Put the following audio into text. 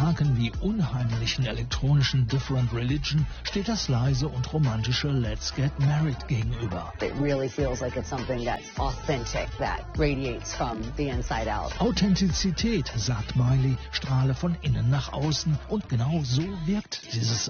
starken wie unheimlichen elektronischen Different Religion steht das leise und romantische Let's Get Married gegenüber. It really feels like it's something that's authentic, that radiates from the inside out. Authentizität, sagt Miley, strahle von innen nach außen und genau so wirkt dieses